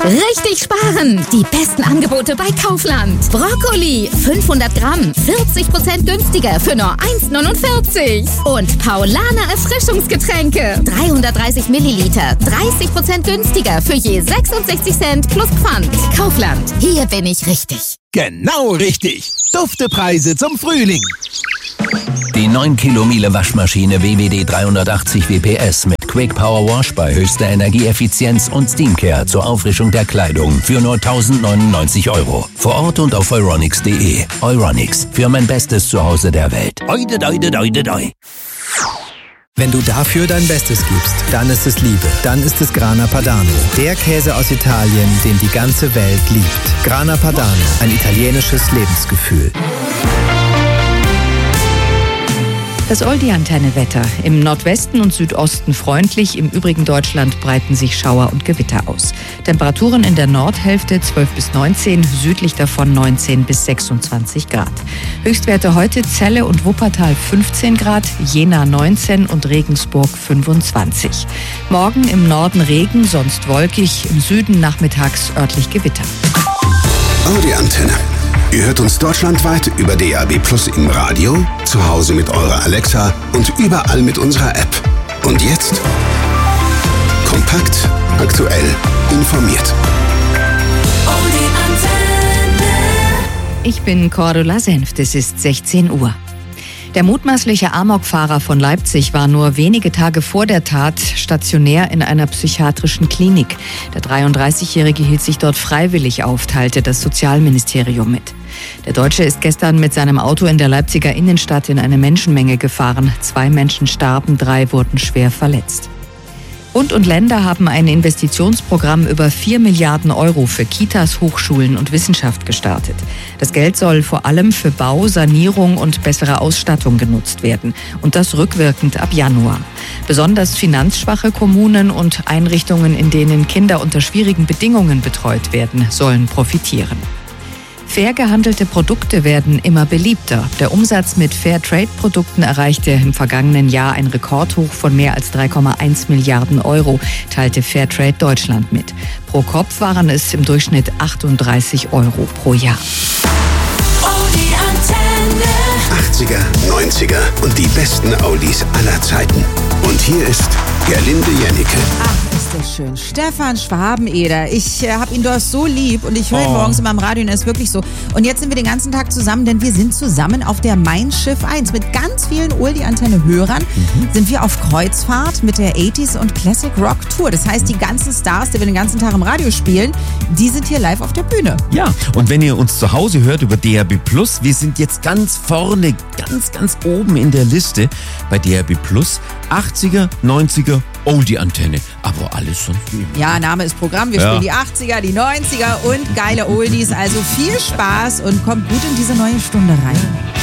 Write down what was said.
Richtig sparen! Die besten Angebote bei Kaufland. Brokkoli 500 Gramm, 40% günstiger für nur 1,49. Und Paulaner Erfrischungsgetränke 330 Milliliter, 30% günstiger für je 66 Cent plus Pfand. Kaufland, hier bin ich richtig. Genau richtig. Duftepreise zum Frühling. Die 9 Kilomiele Waschmaschine WWD 380 WPS mit Quick Power Wash bei höchster Energieeffizienz und Steamcare zur Auffrischung der Kleidung für nur 1.099 €. Vor Ort und auf euronics.de. Euronics, für mein bestes Zuhause der Welt. Oide, oide, oide, oide. Wenn du dafür dein Bestes gibst, dann ist es Liebe. Dann ist es Grana Padano. Der Käse aus Italien, den die ganze Welt liebt. Grana Padano, ein italienisches Lebensgefühl. Das Oldie-Antenne-Wetter. Im Nordwesten und Südosten freundlich, im übrigen Deutschland breiten sich Schauer und Gewitter aus. Temperaturen in der Nordhälfte 12 bis 19, südlich davon 19 bis 26 Grad. Höchstwerte heute Celle und Wuppertal 15 Grad, Jena 19 und Regensburg 25. Morgen im Norden Regen, sonst wolkig, im Süden nachmittags örtlich Gewitter. Oldie-Antenne. Ihr hört uns deutschlandweit über DAB+ im Radio, zu Hause mit eurer Alexa und überall mit unserer App. Und jetzt kompakt, aktuell, informiert. Ich bin Cordula Senft, es ist 16 Uhr. Der mutmaßliche Amokfahrer von Leipzig war nur wenige Tage vor der Tat stationär in einer psychiatrischen Klinik. Der 33-Jährige hielt sich dort freiwillig auf, teilte das Sozialministerium mit. Der Deutsche ist gestern mit seinem Auto in der Leipziger Innenstadt in eine Menschenmenge gefahren. 2 Menschen starben, 3 wurden schwer verletzt. Bund und Länder haben ein Investitionsprogramm über 4 Milliarden € für Kitas, Hochschulen und Wissenschaft gestartet. Das Geld soll vor allem für Bau, Sanierung und bessere Ausstattung genutzt werden. Und das rückwirkend ab Januar. Besonders finanzschwache Kommunen und Einrichtungen, in denen Kinder unter schwierigen Bedingungen betreut werden, sollen profitieren. Fair gehandelte Produkte werden immer beliebter. Der Umsatz mit Fairtrade-Produkten erreichte im vergangenen Jahr ein Rekordhoch von mehr als 3,1 Milliarden €, teilte Fairtrade Deutschland mit. Pro Kopf waren es im Durchschnitt 38 € pro Jahr. 80er, 90er und die besten Oldies aller Zeiten. Und hier ist Gerlinde Jennecke. Ach, ist das schön. Stefan Schwabeneder. Ich habe ihn doch so lieb und ich höre ihn morgens immer im Radio und er ist wirklich so. Und jetzt sind wir den ganzen Tag zusammen, denn wir sind zusammen auf der Mein Schiff 1. Mit ganz vielen Oldie-Antenne-Hörern sind wir auf Kreuzfahrt mit der 80s und Classic Rock Tour. Das heißt, die ganzen Stars, die wir den ganzen Tag im Radio spielen, die sind hier live auf der Bühne. Ja, und wenn ihr uns zu Hause hört über DAB+, wir sind jetzt ganz vorne, ganz oben in der Liste bei DAB+, 80er, 90er, Oldie-Antenne. Aber alles sonst wie immer. Ja, Name ist Programm. Wir spielen die 80er, die 90er und geile Oldies. Also viel Spaß und kommt gut in diese neue Stunde rein.